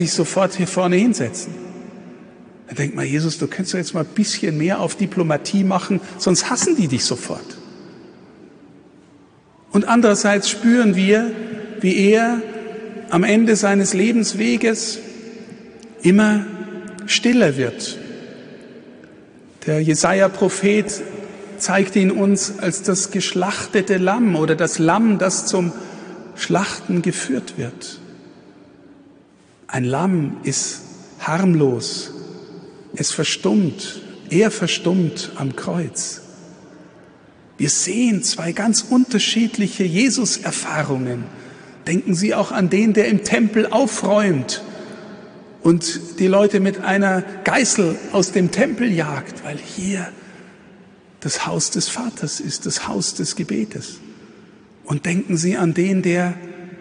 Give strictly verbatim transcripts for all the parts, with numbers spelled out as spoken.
sich sofort hier vorne hinsetzen. Dann denkt man, Jesus, du könntest doch jetzt mal ein bisschen mehr auf Diplomatie machen, sonst hassen die dich sofort. Und andererseits spüren wir, wie er am Ende seines Lebensweges immer stiller wird. Der Jesaja-Prophet zeigt ihn uns als das geschlachtete Lamm oder das Lamm, das zum Schlachten geführt wird. Ein Lamm ist harmlos, es verstummt, er verstummt am Kreuz. Wir sehen zwei ganz unterschiedliche Jesus-Erfahrungen. Denken Sie auch an den, der im Tempel aufräumt und die Leute mit einer Geißel aus dem Tempel jagt, weil hier das Haus des Vaters ist, das Haus des Gebetes. Und denken Sie an den, der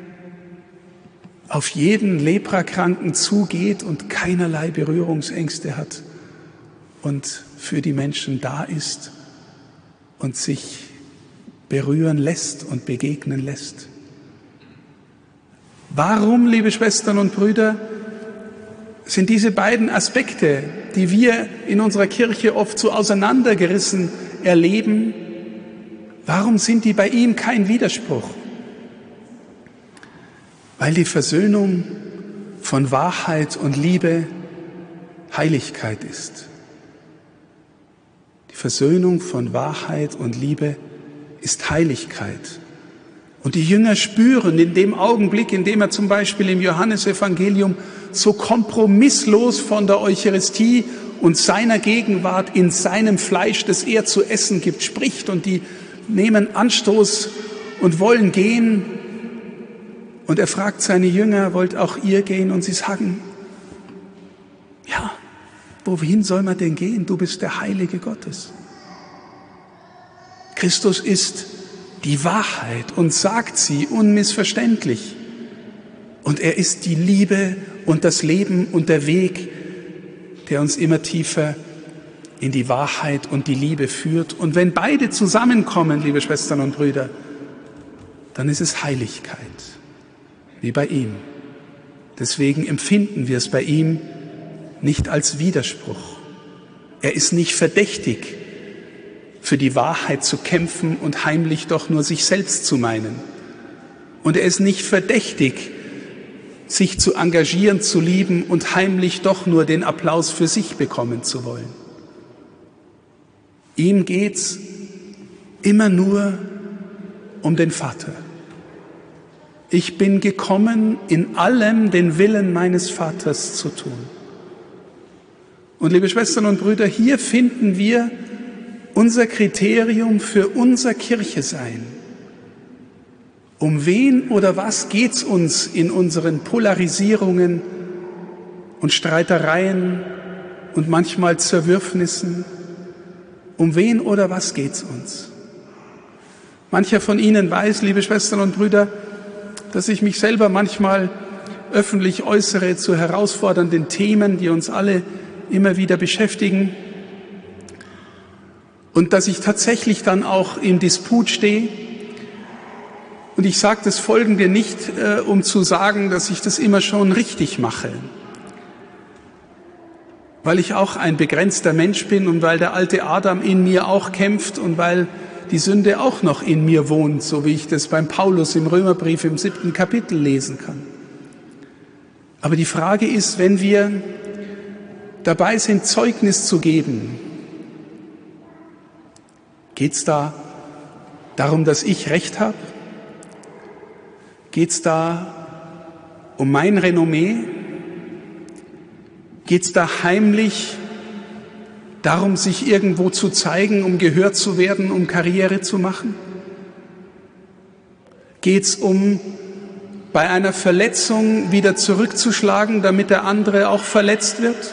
auf jeden Leprakranken zugeht und keinerlei Berührungsängste hat und für die Menschen da ist und sich berühren lässt und begegnen lässt. Warum, liebe Schwestern und Brüder, sind diese beiden Aspekte, die wir in unserer Kirche oft so auseinandergerissen erleben, warum sind die bei ihm kein Widerspruch? Weil die Versöhnung von Wahrheit und Liebe Heiligkeit ist. Die Versöhnung von Wahrheit und Liebe ist Heiligkeit. Und die Jünger spüren in dem Augenblick, in dem er zum Beispiel im Johannesevangelium so kompromisslos von der Eucharistie und seiner Gegenwart in seinem Fleisch, das er zu essen gibt, spricht, und die nehmen Anstoß und wollen gehen. Und er fragt seine Jünger, wollt auch ihr gehen? Und sie sagen, ja, wohin soll man denn gehen? Du bist der Heilige Gottes. Christus ist die Wahrheit und sagt sie unmissverständlich. Und er ist die Liebe und das Leben und der Weg, der uns immer tiefer in die Wahrheit und die Liebe führt. Und wenn beide zusammenkommen, liebe Schwestern und Brüder, dann ist es Heiligkeit. Wie bei ihm. Deswegen empfinden wir es bei ihm nicht als Widerspruch. Er ist nicht verdächtig, für die Wahrheit zu kämpfen und heimlich doch nur sich selbst zu meinen. Und er ist nicht verdächtig, sich zu engagieren, zu lieben und heimlich doch nur den Applaus für sich bekommen zu wollen. Ihm geht's immer nur um den Vater. Ich bin gekommen, in allem den Willen meines Vaters zu tun. Und liebe Schwestern und Brüder, hier finden wir unser Kriterium für unser Kirchesein. Um wen oder was geht's uns in unseren Polarisierungen und Streitereien und manchmal Zerwürfnissen? Um wen oder was geht's uns? Mancher von Ihnen weiß, liebe Schwestern und Brüder, dass ich mich selber manchmal öffentlich äußere zu herausfordernden Themen, die uns alle immer wieder beschäftigen, und dass ich tatsächlich dann auch im Disput stehe. Und ich sage das Folgende nicht, äh, um zu sagen, dass ich das immer schon richtig mache, weil ich auch ein begrenzter Mensch bin und weil der alte Adam in mir auch kämpft und weil die Sünde auch noch in mir wohnt, so wie ich das beim Paulus im Römerbrief im siebten Kapitel lesen kann. Aber die Frage ist, wenn wir dabei sind, Zeugnis zu geben, geht es da darum, dass ich Recht habe? Geht es da um mein Renommee? Geht es da heimlich darum, sich irgendwo zu zeigen, um gehört zu werden, um Karriere zu machen? Geht es um bei einer Verletzung wieder zurückzuschlagen, damit der andere auch verletzt wird?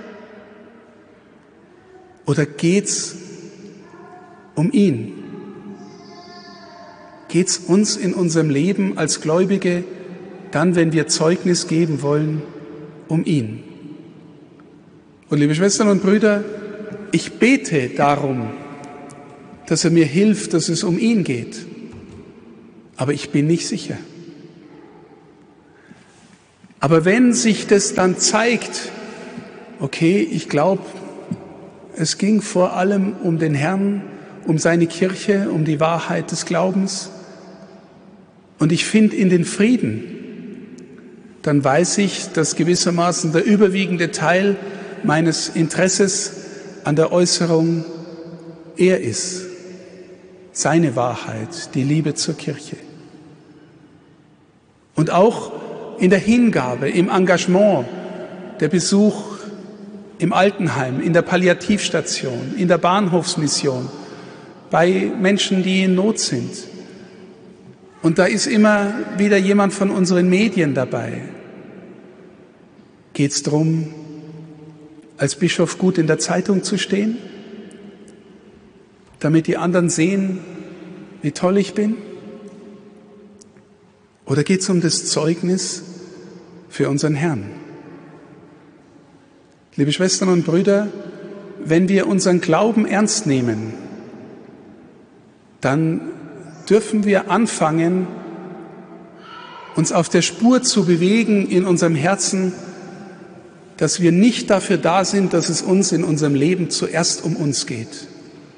Oder geht es um ihn? Geht es uns in unserem Leben als Gläubige, dann, wenn wir Zeugnis geben wollen, um ihn? Und liebe Schwestern und Brüder, ich bete darum, dass er mir hilft, dass es um ihn geht. Aber ich bin nicht sicher. Aber wenn sich das dann zeigt, okay, ich glaube, es ging vor allem um den Herrn, um seine Kirche, um die Wahrheit des Glaubens, und ich finde in den Frieden, dann weiß ich, dass gewissermaßen der überwiegende Teil meines Interesses an der Äußerung er ist, seine Wahrheit, die Liebe zur Kirche. Und auch in der Hingabe, im Engagement, der Besuch im Altenheim, in der Palliativstation, in der Bahnhofsmission, bei Menschen, die in Not sind. Und da ist immer wieder jemand von unseren Medien dabei. Geht es darum, als Bischof gut in der Zeitung zu stehen, damit die anderen sehen, wie toll ich bin? Oder geht es um das Zeugnis für unseren Herrn? Liebe Schwestern und Brüder, wenn wir unseren Glauben ernst nehmen, dann dürfen wir anfangen, uns auf der Spur zu bewegen in unserem Herzen, dass wir nicht dafür da sind, dass es uns in unserem Leben zuerst um uns geht.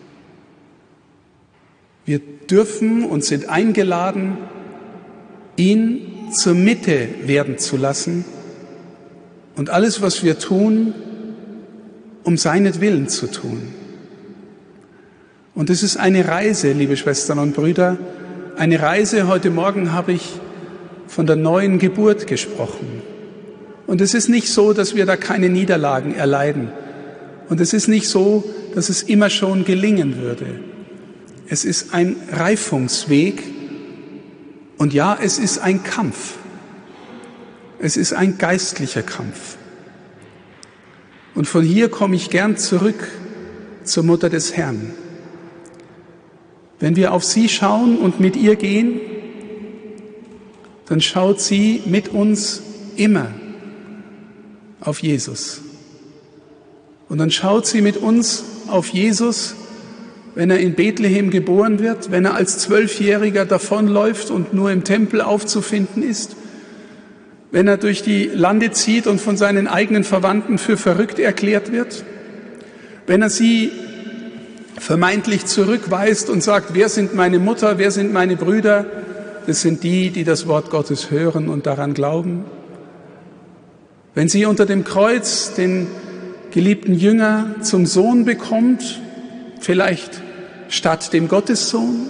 Wir dürfen und sind eingeladen, ihn zur Mitte werden zu lassen und alles, was wir tun, um seinetwillen zu tun. Und es ist eine Reise, liebe Schwestern und Brüder, eine Reise. Heute Morgen habe ich von der neuen Geburt gesprochen. Und es ist nicht so, dass wir da keine Niederlagen erleiden. Und es ist nicht so, dass es immer schon gelingen würde. Es ist ein Reifungsweg. Und ja, es ist ein Kampf. Es ist ein geistlicher Kampf. Und von hier komme ich gern zurück zur Mutter des Herrn. Wenn wir auf sie schauen und mit ihr gehen, dann schaut sie mit uns immer auf Jesus. Und dann schaut sie mit uns auf Jesus, wenn er in Bethlehem geboren wird, wenn er als Zwölfjähriger davonläuft und nur im Tempel aufzufinden ist, wenn er durch die Lande zieht und von seinen eigenen Verwandten für verrückt erklärt wird, wenn er sie vermeintlich zurückweist und sagt, wer sind meine Mutter, wer sind meine Brüder? Das sind die, die das Wort Gottes hören und daran glauben. Wenn sie unter dem Kreuz den geliebten Jünger zum Sohn bekommt, vielleicht statt dem Gottessohn,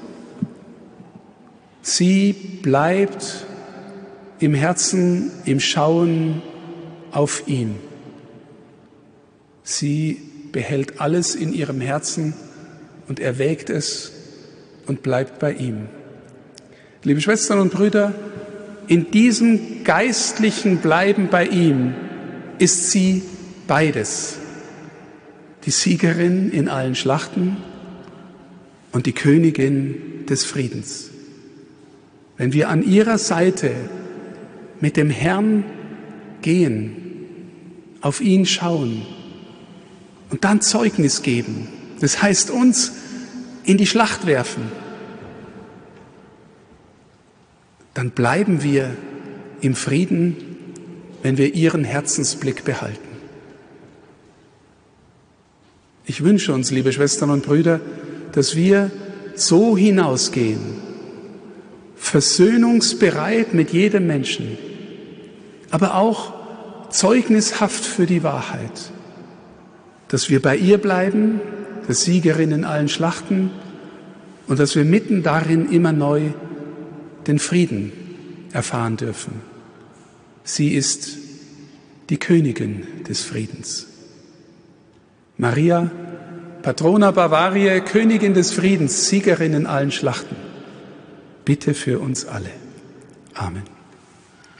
sie bleibt im Herzen, im Schauen auf ihn. Sie behält alles in ihrem Herzen und erwägt es und bleibt bei ihm. Liebe Schwestern und Brüder, in diesem geistlichen Bleiben bei ihm ist sie beides. Die Siegerin in allen Schlachten und die Königin des Friedens. Wenn wir an ihrer Seite mit dem Herrn gehen, auf ihn schauen und dann Zeugnis geben, das heißt uns in die Schlacht werfen, dann bleiben wir im Frieden, wenn wir ihren Herzensblick behalten. Ich wünsche uns, liebe Schwestern und Brüder, dass wir so hinausgehen, versöhnungsbereit mit jedem Menschen, aber auch zeugnishaft für die Wahrheit, dass wir bei ihr bleiben, der Siegerin in allen Schlachten, und dass wir mitten darin immer neu den Frieden erfahren dürfen. Sie ist die Königin des Friedens. Maria, Patrona Bavariae, Königin des Friedens, Siegerin in allen Schlachten, bitte für uns alle. Amen.